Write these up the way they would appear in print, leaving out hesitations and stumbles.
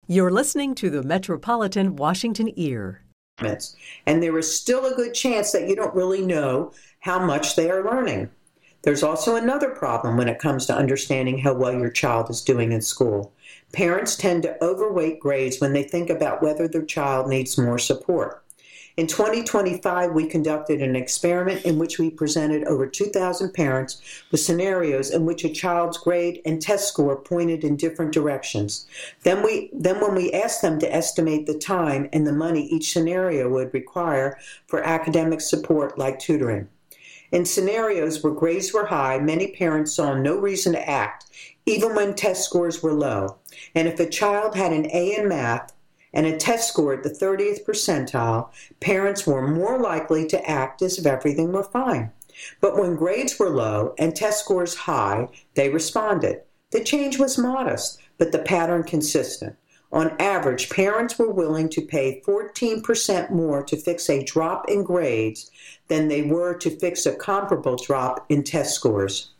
You're listening to the Metropolitan Washington Ear. And there is still a good chance that you don't really know how much they are learning. There's also another problem when it comes to understanding how well your child is doing in school. Parents tend to overweight grades when they think about whether their child needs more support. In 2025, we conducted an experiment in which we presented over 2,000 parents with scenarios in which a child's grade and test score pointed in different directions. Then when we asked them to estimate the time and the money each scenario would require for academic support like tutoring. In scenarios where grades were high, many parents saw no reason to act, even when test scores were low. And if a child had an A in math and a test score at the 30th percentile, parents were more likely to act as if everything were fine. But when grades were low and test scores high, they responded. The change was modest, but the pattern consistent. On average, parents were willing to pay 14% more to fix a drop in grades than they were to fix a comparable drop in test scores.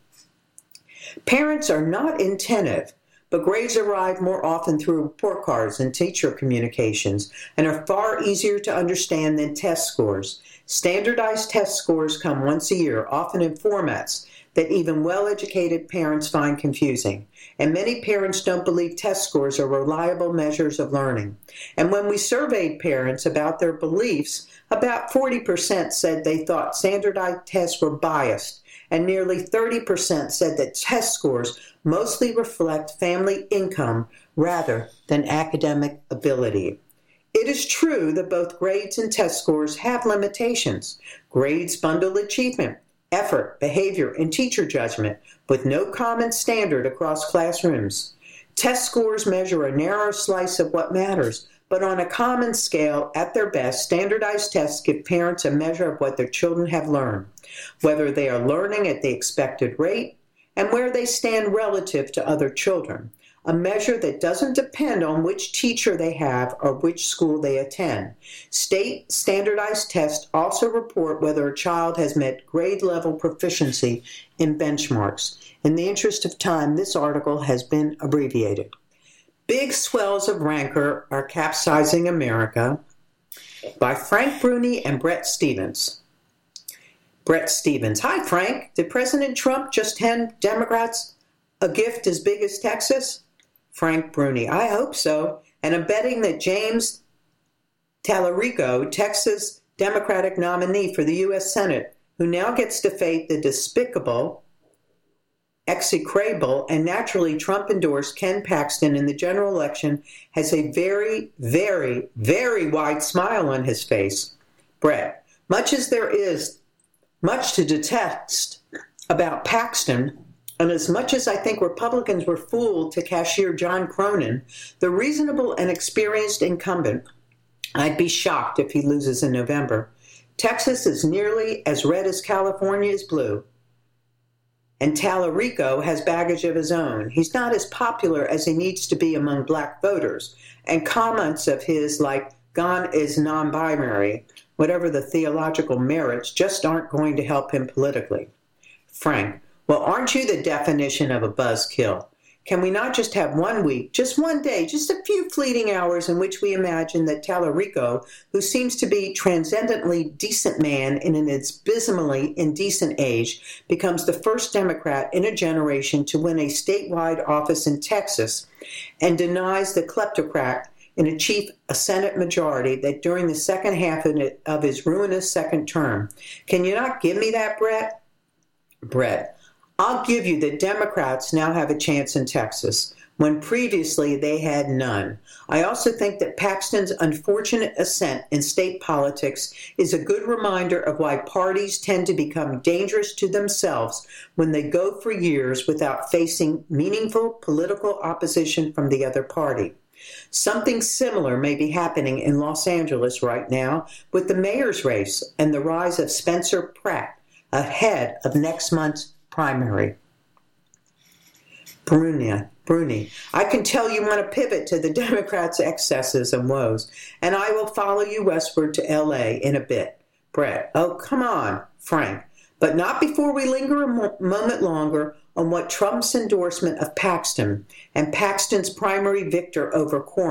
Parents are not inattentive, but grades arrive more often through report cards and teacher communications and are far easier to understand than test scores. Standardized test scores come once a year, often in formats that even well-educated parents find confusing. And many parents don't believe test scores are reliable measures of learning. And when we surveyed parents about their beliefs, about 40% said they thought standardized tests were biased, and nearly 30% said that test scores mostly reflect family income rather than academic ability. It is true that both grades and test scores have limitations. Grades bundle achievement, effort, behavior, and teacher judgment with no common standard across classrooms. Test scores measure a narrow slice of what matters, but on a common scale, at their best, standardized tests give parents a measure of what their children have learned, whether they are learning at the expected rate, and where they stand relative to other children, a measure that doesn't depend on which teacher they have or which school they attend. State standardized tests also report whether a child has met grade-level proficiency in benchmarks. In the interest of time, this article has been abbreviated. Big Swells of Rancor Are Capsizing America by Frank Bruni and Bret Stephens. Bret Stephens. Hi, Frank. Did President Trump just hand Democrats a gift as big as Texas? Frank Bruni. I hope so. And I'm betting that James Tallarico, Texas Democratic nominee for the U.S. Senate, who now gets to face the despicable, execrable, and naturally Trump-endorsed Ken Paxton in the general election, has a very, very, very wide smile on his face. Bret. Much as there is much to detest about Paxton, and as much as I think Republicans were fooled to cashier John Cronin, the reasonable and experienced incumbent, I'd be shocked if he loses in November. Texas is nearly as red as California is blue. And Tallarico has baggage of his own. He's not as popular as he needs to be among black voters. And comments of his like, "Gone is non-binary," whatever the theological merits, just aren't going to help him politically. Frank. Well, aren't you the definition of a buzzkill? Can we not just have 1 week, just one day, just a few fleeting hours in which we imagine that Tallarico, who seems to be transcendently decent man in an abysmally indecent age, becomes the first Democrat in a generation to win a statewide office in Texas and denies the kleptocrat and achieve a Senate majority that during the second half of his ruinous second term? Can you not give me that, Bret? Bret. I'll give you that Democrats now have a chance in Texas, when previously they had none. I also think that Paxton's unfortunate ascent in state politics is a good reminder of why parties tend to become dangerous to themselves when they go for years without facing meaningful political opposition from the other party. Something similar may be happening in Los Angeles right now with the mayor's race and the rise of Spencer Pratt ahead of next month's primary. Bruni. I can tell you want to pivot to the Democrats' excesses and woes, and I will follow you westward to L.A. in a bit. Bret. Oh, come on, Frank. But not before we linger a moment longer on what Trump's endorsement of Paxton and Paxton's primary victor over Cornyn